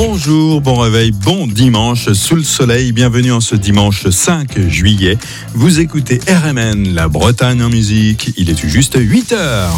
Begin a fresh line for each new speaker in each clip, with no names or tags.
Bonjour, bon réveil, bon dimanche sous le soleil. Bienvenue en ce dimanche 5 juillet. Vous écoutez RMN, la Bretagne en musique. Il est tout juste 8h.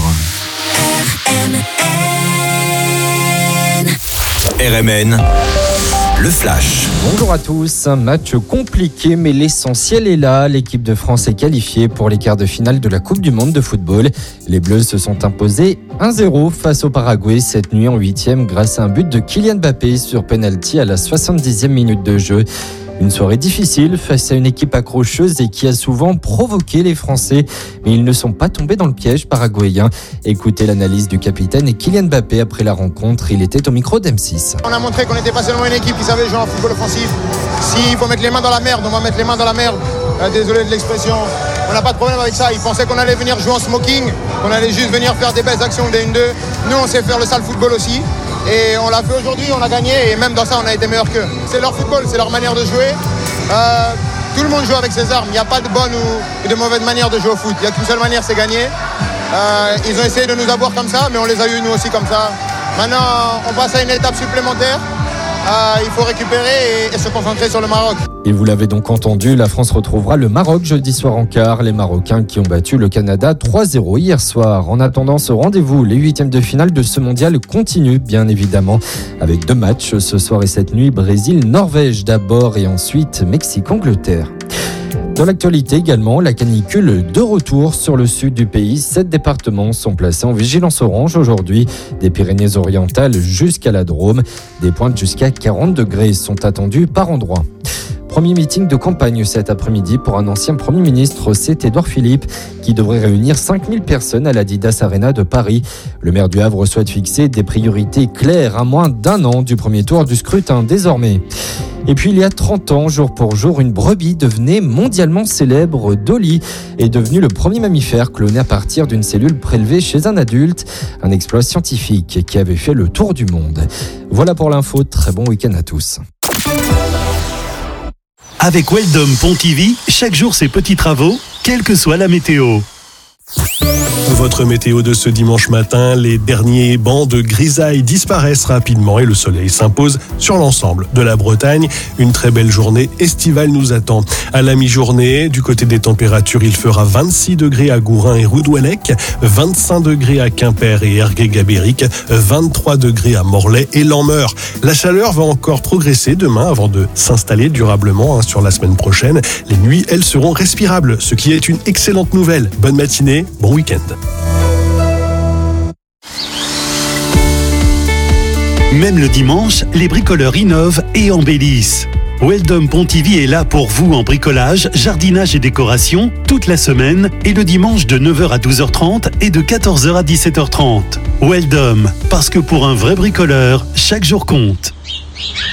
RMN, le flash.
Bonjour à tous, un match compliqué mais l'essentiel est là. L'équipe de France est qualifiée pour les quarts de finale de la Coupe du Monde de football. Les Bleus se sont imposés 1-0 face au Paraguay cette nuit en 8e grâce à un but de Kylian Mbappé sur penalty à la 70e minute de jeu. Une soirée difficile face à une équipe accrocheuse et qui a souvent provoqué les Français. Mais ils ne sont pas tombés dans le piège paraguayen. Écoutez l'analyse du capitaine et Kylian Mbappé après la rencontre. Il était au micro d'M6.
On a montré qu'on n'était pas seulement une équipe qui savait jouer en football offensif. S'il faut mettre les mains dans la merde, on va mettre les mains dans la merde. Désolé de l'expression. On n'a pas de problème avec ça. Ils pensaient qu'on allait venir jouer en smoking, qu'on allait juste venir faire des belles actions des 1-2. Nous, on sait faire le sale football aussi. Et on l'a fait aujourd'hui, on a gagné. Et même dans ça, on a été meilleurs qu'eux. C'est leur football, c'est leur manière de jouer. Tout le monde joue avec ses armes. Il n'y a pas de bonne ou de mauvaise manière de jouer au foot. Il n'y a qu'une seule manière, c'est gagner. Ils ont essayé de nous avoir comme ça, mais on les a eu nous aussi comme ça. Maintenant, on passe à une étape supplémentaire. Il faut récupérer et se concentrer sur le Maroc.
Et vous l'avez donc entendu, la France retrouvera le Maroc jeudi soir en quart. Les Marocains qui ont battu le Canada 3-0 hier soir. En attendant ce rendez-vous, les huitièmes de finale de ce mondial continuent bien évidemment. Avec 2 matchs ce soir et cette nuit, Brésil-Norvège d'abord et ensuite Mexique-Angleterre. Dans l'actualité également, la canicule de retour sur le sud du pays. 7 départements sont placés en vigilance orange aujourd'hui, des Pyrénées-Orientales jusqu'à la Drôme. Des pointes jusqu'à 40 degrés sont attendues par endroit. Premier meeting de campagne cet après-midi pour un ancien Premier ministre, c'est Édouard Philippe, qui devrait réunir 5000 personnes à l'Adidas Arena de Paris. Le maire du Havre souhaite fixer des priorités claires à moins d'1 an du premier tour du scrutin désormais. Et puis il y a 30 ans, jour pour jour, une brebis devenait mondialement célèbre. Dolly est devenue le premier mammifère cloné à partir d'une cellule prélevée chez un adulte. Un exploit scientifique qui avait fait le tour du monde. Voilà pour l'info, très bon week-end à tous.
Avec Weldom Pontivy, chaque jour ses petits travaux, quelle que soit la météo.
Votre météo de ce dimanche matin, les derniers bancs de grisaille disparaissent rapidement et le soleil s'impose sur l'ensemble de la Bretagne. Une très belle journée estivale nous attend. À la mi-journée, du côté des températures, il fera 26 degrés à Gourin et Roudouallec, 25 degrés à Quimper et Ergué-Gabéric, 23 degrés à Morlaix et Lanmeur. La chaleur va encore progresser demain avant de s'installer durablement sur la semaine prochaine. Les nuits, elles seront respirables, ce qui est une excellente nouvelle. Bonne matinée, bon week-end.
Même le dimanche, les bricoleurs innovent et embellissent. Weldom Pontivy est là pour vous en bricolage, jardinage et décoration toute la semaine et le dimanche de 9h à 12h30 et de 14h à 17h30. Weldom, parce que pour un vrai bricoleur, chaque jour compte.